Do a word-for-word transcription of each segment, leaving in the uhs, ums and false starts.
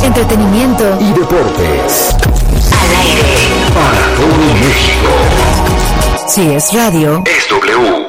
entretenimiento y deportes. Al aire. Para todo México. Si es radio, es W.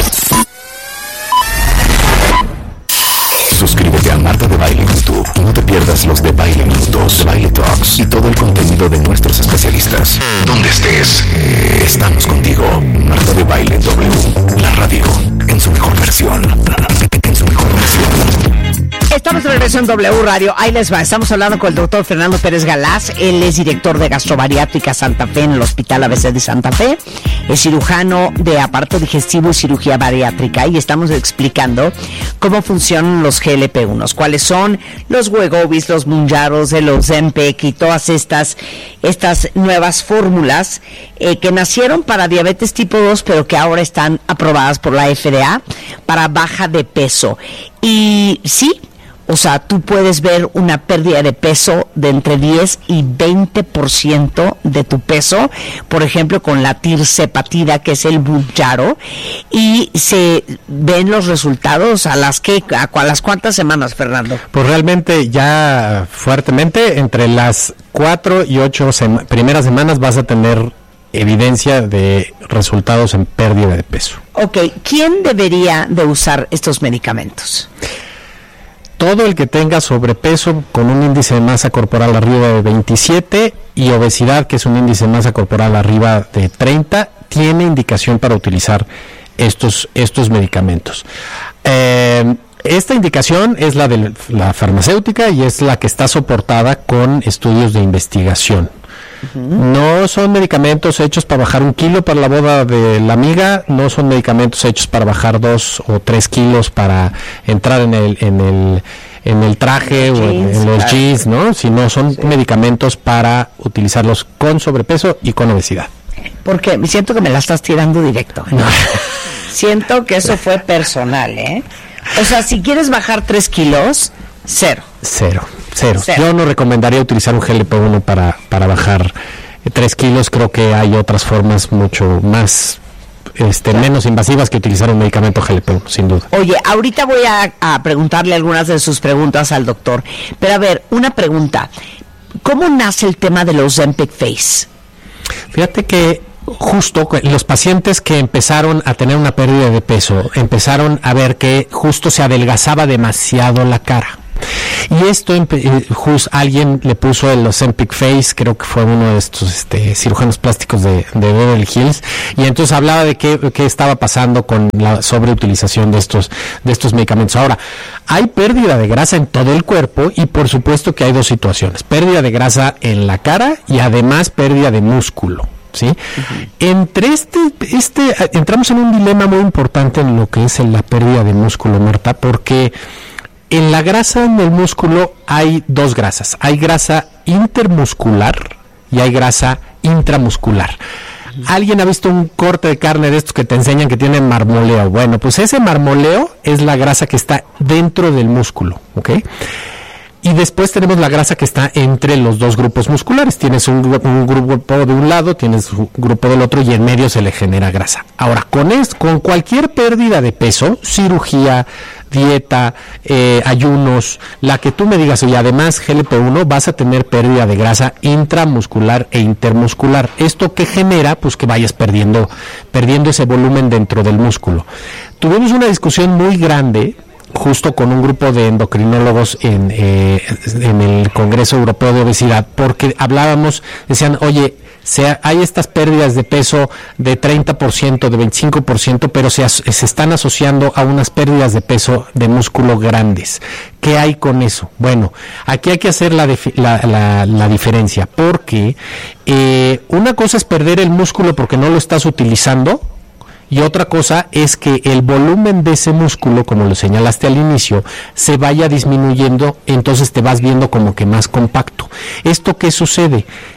Suscríbete a Marta de Baile en YouTube y no te pierdas los de Baile Minutos, de Baile Talks y todo el contenido de nuestros especialistas. Donde estés, estamos contigo. Marta de Baile W, la radio en su mejor versión. En su mejor versión. Estamos de regreso en W Radio. Ahí les va. Estamos hablando con el doctor Fernando Pérez Galaz. Él es director de Gastrobariátrica Santa Fe en el Hospital A B C de Santa Fe. Es cirujano de aparato digestivo y cirugía bariátrica. Y estamos explicando cómo funcionan los G L P uno. Cuáles son los Wegovys, los Mounjaros, los Ozempic y todas estas, estas nuevas fórmulas eh, que nacieron para diabetes tipo dos, pero que ahora están aprobadas por la F D A para baja de peso. Y sí, o sea, tú puedes ver una pérdida de peso de entre diez y veinte por ciento de tu peso, por ejemplo, con la tirzepatida, que es el Mounjaro, y se ven los resultados a las que a, a las cuántas semanas, Fernando. Pues realmente ya fuertemente, entre las cuatro y ocho sema- primeras semanas vas a tener evidencia de resultados en pérdida de peso. Ok, ¿quién debería de usar estos medicamentos? Todo el que tenga sobrepeso con un índice de masa corporal arriba de veintisiete y obesidad, que es un índice de masa corporal arriba de treinta, tiene indicación para utilizar estos, estos medicamentos. Eh, esta indicación es la de la farmacéutica y es la que está soportada con estudios de investigación. No son medicamentos hechos para bajar un kilo para la boda de la amiga, no son medicamentos hechos para bajar dos o tres kilos para entrar en el en el en el traje o en, en los jeans, ¿no? Sino son sí. medicamentos para utilizarlos con sobrepeso y con obesidad. Porque siento que me la estás tirando directo. No. Siento que eso fue personal, ¿eh? O sea, si quieres bajar tres kilos, cero. Cero. Cero. Cero. Yo no recomendaría utilizar un G L P uno para, para bajar tres kilos. Creo que hay otras formas mucho más, este, claro. menos invasivas que utilizar un medicamento G L P uno, sin duda. Oye, ahorita voy a, a preguntarle algunas de sus preguntas al doctor. Pero a ver, una pregunta. ¿Cómo nace el tema de los Ozempic Face? Fíjate que justo los pacientes que empezaron a tener una pérdida de peso, empezaron a ver que justo se adelgazaba demasiado la cara. Y esto, just, alguien le puso el Ozempic Face, creo que fue uno de estos este, cirujanos plásticos de, de Beverly Hills, y entonces hablaba de qué, qué estaba pasando con la sobreutilización de estos, de estos medicamentos. Ahora, hay pérdida de grasa en todo el cuerpo y por supuesto que hay dos situaciones, pérdida de grasa en la cara y además pérdida de músculo. ¿Sí? Uh-huh. Entre este, este, entramos en un dilema muy importante en lo que es la pérdida de músculo, Marta, porque en la grasa en el músculo hay dos grasas. Hay grasa intermuscular y hay grasa intramuscular. Uh-huh. ¿Alguien ha visto un corte de carne de estos que te enseñan que tiene marmoleo? Bueno, pues ese marmoleo es la grasa que está dentro del músculo, ¿ok? Y después tenemos la grasa que está entre los dos grupos musculares. Tienes un, un grupo de un lado, tienes un grupo del otro y en medio se le genera grasa. Ahora, con, es, con cualquier pérdida de peso, cirugía, dieta, eh, ayunos, la que tú me digas, y además G L P uno, vas a tener pérdida de grasa intramuscular e intermuscular. ¿Esto qué genera? Pues que vayas perdiendo, perdiendo ese volumen dentro del músculo. Tuvimos una discusión muy grande justo con un grupo de endocrinólogos en, eh, en el Congreso Europeo de Obesidad, porque hablábamos, decían, oye, se, hay estas pérdidas de peso de treinta por ciento, de veinticinco por ciento, pero se, se están asociando a unas pérdidas de peso de músculo grandes. ¿Qué hay con eso? Bueno, aquí hay que hacer la, la, la, la diferencia, porque eh, una cosa es perder el músculo porque no lo estás utilizando, y otra cosa es que el volumen de ese músculo, como lo señalaste al inicio, se vaya disminuyendo, entonces te vas viendo como que más compacto. ¿Esto qué sucede?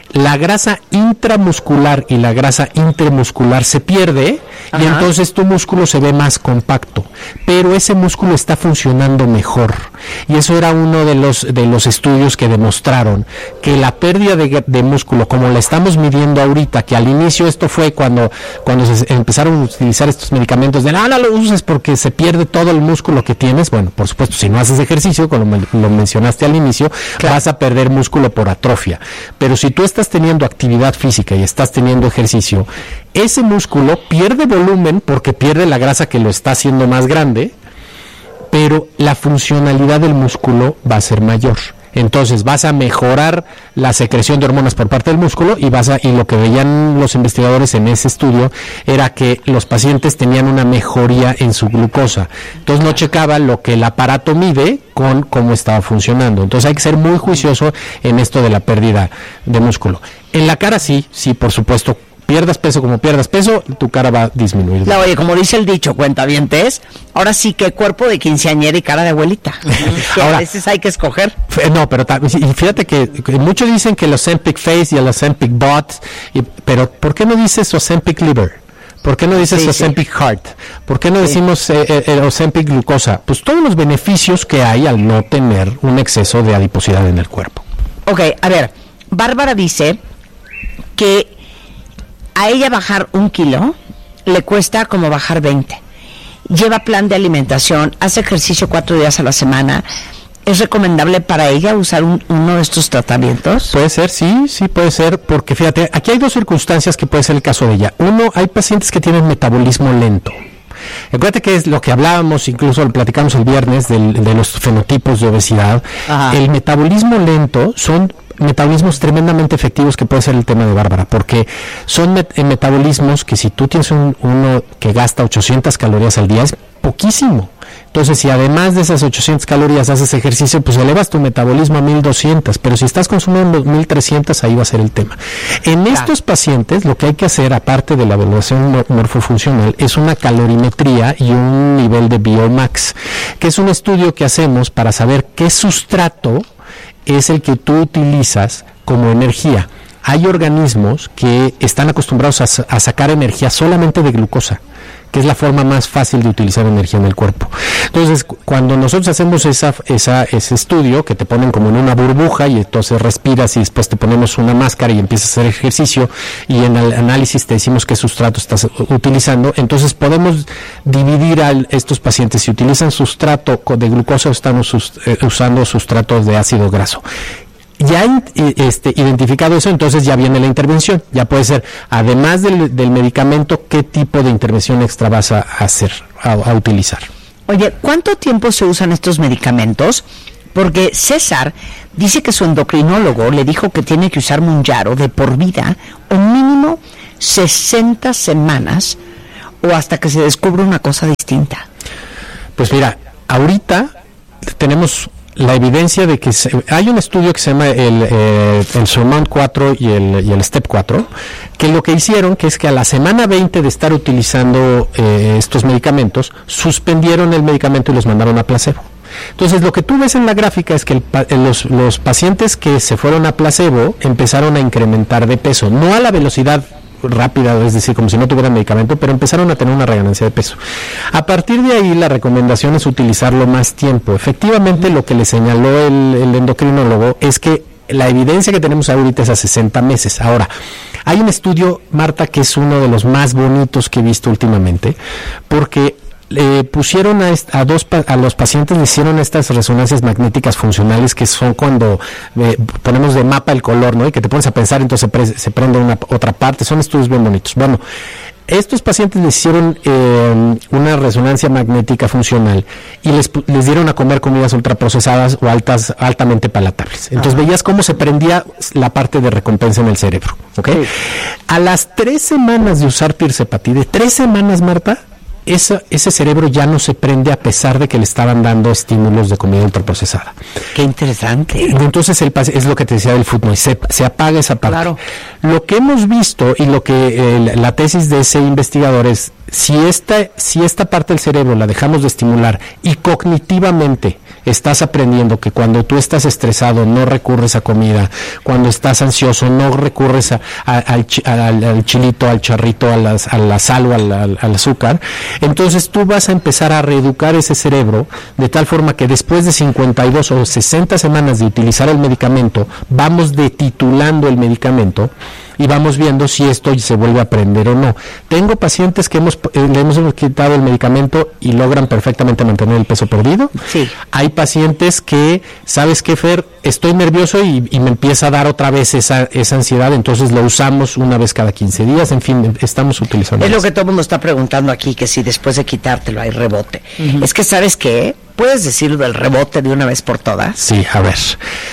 la grasa intramuscular y la grasa intermuscular se pierde. Ajá. Y entonces tu músculo se ve más compacto, pero ese músculo está funcionando mejor. Y eso era uno de los de los estudios que demostraron que la pérdida de, de músculo, como la estamos midiendo ahorita, que al inicio esto fue cuando cuando se empezaron a utilizar estos medicamentos de no, no lo uses porque se pierde todo el músculo que tienes. Bueno, por supuesto, si no haces ejercicio, como lo mencionaste al inicio, claro, vas a perder músculo por atrofia. Pero si tú estás teniendo actividad física y estás teniendo ejercicio, ese músculo pierde volumen porque pierde la grasa que lo está haciendo más grande, pero la funcionalidad del músculo va a ser mayor. Entonces vas a mejorar la secreción de hormonas por parte del músculo y vas a, y lo que veían los investigadores en ese estudio era que los pacientes tenían una mejoría en su glucosa. Entonces no checaba lo que el aparato mide con cómo estaba funcionando. Entonces hay que ser muy juicioso en esto de la pérdida de músculo. En la cara sí, sí, por supuesto. Pierdas peso como pierdas peso, tu cara va a disminuir. La, oye, como dice el dicho, cuentavientes, ahora sí que cuerpo de quinceañera y cara de abuelita. Que ahora, a veces hay que escoger. No, pero y fíjate que, que muchos dicen que el Ozempic Face y el Ozempic Butt, y, pero ¿por qué no dices Ozempic Liver? ¿Por qué no dices sí, Ozempic sí. Heart? ¿Por qué no sí. decimos eh, eh, Ozempic Glucosa? Pues todos los beneficios que hay al no tener un exceso de adiposidad en el cuerpo. Ok, a ver, Bárbara dice que a ella bajar un kilo le cuesta como bajar veinte. Lleva plan de alimentación, hace ejercicio cuatro días a la semana. ¿Es recomendable para ella usar un, uno de estos tratamientos? Puede ser, sí, sí puede ser, porque fíjate, aquí hay dos circunstancias que puede ser el caso de ella. Uno, hay pacientes que tienen metabolismo lento. Acuérdate que es lo que hablábamos, incluso lo platicamos el viernes, del, de los fenotipos de obesidad. Ajá. El metabolismo lento son metabolismos tremendamente efectivos, que puede ser el tema de Bárbara, porque son met- metabolismos que si tú tienes un, uno que gasta ochocientas calorías al día, es poquísimo. Entonces, si además de esas ochocientas calorías haces ejercicio, pues elevas tu metabolismo a mil doscientas, pero si estás consumiendo mil trescientas, ahí va a ser el tema. En claro. estos pacientes, lo que hay que hacer, aparte de la evaluación mor- morfofuncional, es una calorimetría y un nivel de Biomax, que es un estudio que hacemos para saber qué sustrato es el que tú utilizas como energía. Hay organismos que están acostumbrados a, a sacar energía solamente de glucosa, que es la forma más fácil de utilizar energía en el cuerpo. Entonces, cuando nosotros hacemos esa, esa, ese estudio, que te ponen como en una burbuja y entonces respiras y después te ponemos una máscara y empiezas a hacer ejercicio y en el análisis te decimos qué sustrato estás utilizando, entonces podemos dividir a estos pacientes si utilizan sustrato de glucosa o están sus, eh, usando sustratos de ácido graso. Ya este, identificado eso, entonces ya viene la intervención. Ya puede ser, además del, del medicamento, ¿qué tipo de intervención extra vas a hacer, a, a utilizar? Oye, ¿cuánto tiempo se usan estos medicamentos? Porque César dice que su endocrinólogo le dijo que tiene que usar Mounjaro de por vida, o mínimo sesenta semanas, o hasta que se descubra una cosa distinta. Pues mira, ahorita tenemos la evidencia de que se, hay un estudio que se llama el, eh, el Surmount cuatro y el, y el Step cuatro, que lo que hicieron que es que a la semana veinte de estar utilizando eh, estos medicamentos, suspendieron el medicamento y los mandaron a placebo. Entonces, lo que tú ves en la gráfica es que el, los, los pacientes que se fueron a placebo empezaron a incrementar de peso, no a la velocidad rápida, es decir, como si no tuvieran medicamento, pero empezaron a tener una reganancia de peso. A partir de ahí, la recomendación es utilizarlo más tiempo. Efectivamente, lo que le señaló el, el endocrinólogo es que la evidencia que tenemos ahorita es a sesenta meses. Ahora, hay un estudio, Marta, que es uno de los más bonitos que he visto últimamente, porque le pusieron a, est- a dos pa- a los pacientes le hicieron estas resonancias magnéticas funcionales, que son cuando eh, ponemos de mapa el color, ¿no? Y que te pones a pensar, entonces se, pre- se prende una otra parte. Son estudios bien bonitos. Bueno, estos pacientes les hicieron eh, una resonancia magnética funcional y les, les dieron a comer comidas ultraprocesadas o altas, altamente palatables. Entonces Ajá. veías cómo se prendía la parte de recompensa en el cerebro, ¿ok? Sí. A las tres semanas de usar tirzepatide, tres semanas, Marta, Esa, ese cerebro ya no se prende a pesar de que le estaban dando estímulos de comida ultraprocesada. Qué interesante. Entonces el, es lo que te decía del fútbol, se, se apaga esa parte. Claro. Lo que hemos visto y lo que eh, la tesis de ese investigador es, si esta, si esta parte del cerebro la dejamos de estimular y cognitivamente estás aprendiendo que cuando tú estás estresado no recurres a comida, cuando estás ansioso no recurres a, a, al, al, al chilito, al charrito, a, las, a la sal o al, al, al azúcar, entonces tú vas a empezar a reeducar ese cerebro de tal forma que después de cincuenta y dos o sesenta semanas de utilizar el medicamento, vamos detitulando el medicamento y vamos viendo si esto se vuelve a aprender o no. Tengo pacientes que hemos eh, le hemos quitado el medicamento y logran perfectamente mantener el peso perdido. Sí. Hay pacientes que, ¿sabes qué, Fer? Estoy nervioso y, y me empieza a dar otra vez esa, esa ansiedad, entonces lo usamos una vez cada quince días, en fin, estamos utilizando. Es lo eso. que todo el mundo está preguntando aquí, que si después de quitártelo hay rebote. Uh-huh. Es que, ¿sabes qué? ¿Puedes decirlo del rebote de una vez por todas? Sí, a ver.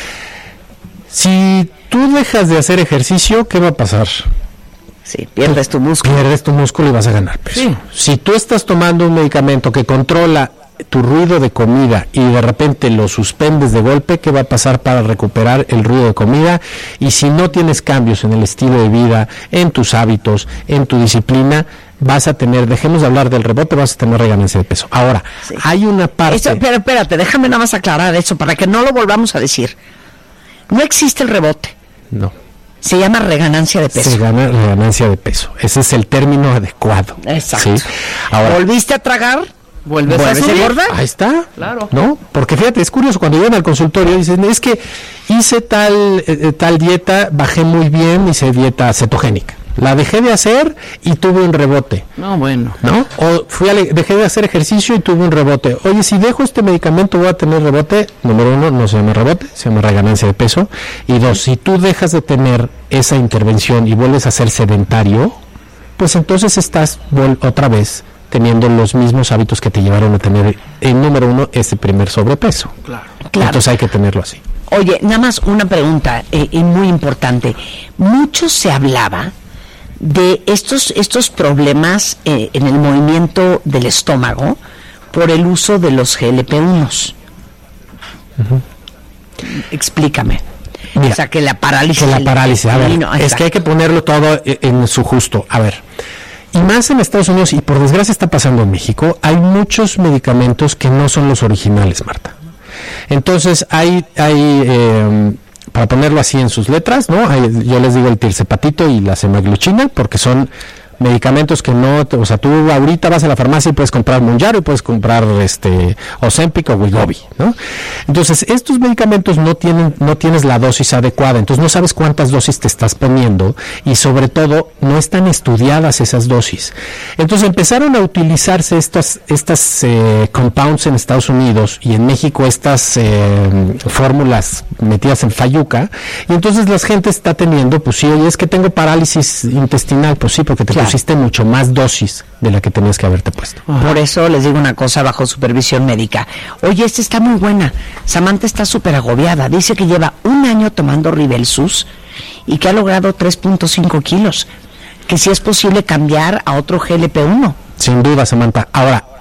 Si tú dejas de hacer ejercicio, ¿qué va a pasar? Sí, pierdes tu músculo. Pierdes tu músculo y vas a ganar peso. Sí. Si tú estás tomando un medicamento que controla tu ruido de comida y de repente lo suspendes de golpe, ¿qué va a pasar para recuperar el ruido de comida? Y si no tienes cambios en el estilo de vida, en tus hábitos, en tu disciplina, vas a tener, dejemos de hablar del rebote, vas a tener reganancia de peso. Ahora, sí. hay una parte... Eso, pero espérate, déjame nada más aclarar eso para que no lo volvamos a decir. No existe el rebote. No. Se llama reganancia de peso. Se llama reganancia de peso. Ese es el término adecuado. Exacto. ¿Sí? Ahora, ¿volviste a tragar? ¿Vuelves a subir? ¿Gorda? Ahí está. Claro. ¿No? Porque fíjate, es curioso, cuando llegan al consultorio dicen, es que hice tal, eh, tal dieta, bajé muy bien, hice dieta cetogénica. La dejé de hacer y tuve un rebote. No, bueno. ¿No? O fui a le- dejé de hacer ejercicio y tuve un rebote. Oye, si dejo este medicamento voy a tener rebote. Número uno, no se llama rebote, se llama reganancia de peso. Y dos, si tú dejas de tener esa intervención y vuelves a ser sedentario, pues entonces estás vol- otra vez teniendo los mismos hábitos que te llevaron a tener, en número uno, ese primer sobrepeso. Claro. Claro. Entonces hay que tenerlo así. Oye, nada más una pregunta eh, y muy importante. Mucho se hablaba de estos estos problemas eh, en el movimiento del estómago por el uso de los G L P uno. Uh-huh. Explícame. Mira, o sea, que la parálisis... Que la parálisis, a ver, no, es que hay que ponerlo todo en su justo. A ver, y más en Estados Unidos, y por desgracia está pasando en México, hay muchos medicamentos que no son los originales, Marta. Entonces, hay... hay eh, para ponerlo así en sus letras, ¿no? Hay, yo les digo el tirzepatito y la semaglutida, porque son medicamentos que no, o sea, tú ahorita vas a la farmacia y puedes comprar Mounjaro y puedes comprar este Ozempic o Wegovy, ¿no? Entonces, estos medicamentos no tienen, no tienes la dosis adecuada, entonces no sabes cuántas dosis te estás poniendo y sobre todo no están estudiadas esas dosis. Entonces empezaron a utilizarse estas, estas eh, compounds en Estados Unidos y en México estas eh, fórmulas metidas en fayuca, y entonces la gente está teniendo, pues sí, oye, es que tengo parálisis intestinal, pues sí, porque te claro. pusiste mucho más dosis de la que tenías que haberte puesto. Ajá. Por eso les digo una cosa, bajo supervisión médica. Oye, esta está muy buena. Samantha está súper agobiada. Dice que lleva un año tomando Ribelsus y que ha logrado tres punto cinco kilos. Que si es posible cambiar a otro G L P uno. Sin duda, Samantha. Ahora,